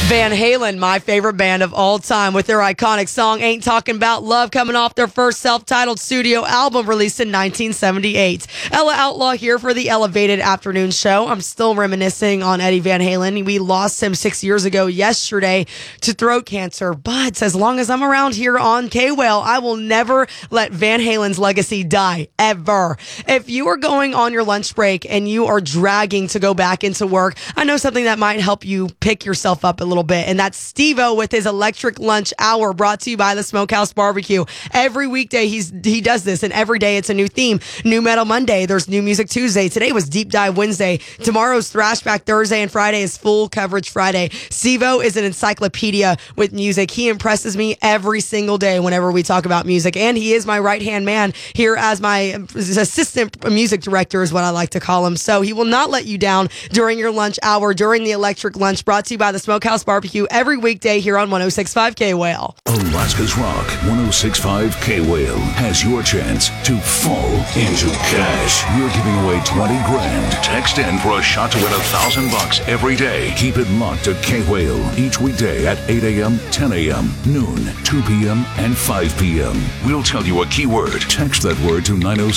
Van Halen, my favorite band of all time, with their iconic song Ain't Talking About Love, coming off their first self-titled studio album released in 1978. Ella Outlaw here for the Elevated Afternoon Show. I'm still reminiscing on Eddie Van Halen. We lost him 6 years ago yesterday to throat cancer, but as long as I'm around here on K-Whale, I will never let Van Halen's legacy die, ever. If you are going on your lunch break and you are dragging to go back into work, I know something that might help you pick yourself up a little bit, and that's Steve-O with his Electric Lunch Hour, brought to you by the Smokehouse Barbecue. Every weekday he does this, and every day it's a new theme. New Metal Monday, there's New Music Tuesday. Today was Deep Dive Wednesday. Tomorrow's Thrashback Thursday, and Friday is Full Coverage Friday. Steve-O is an encyclopedia with music. He impresses me every single day whenever we talk about music, and he is my right-hand man here as my assistant music director is what I like to call him. So he will not let you down during your lunch hour, during the Electric Lunch, brought to you by the Smokehouse Barbecue every weekday here on 106.5 K-Whale. Alaska's Rock 106.5 K-Whale has your chance to fall into cash. We're giving away 20 grand. Text in for a shot to win $1,000 every day. Keep it locked to K-Whale each weekday at 8 a.m., 10 a.m., noon, 2 p.m., and 5 p.m. We'll tell you a keyword. Text that word to 906.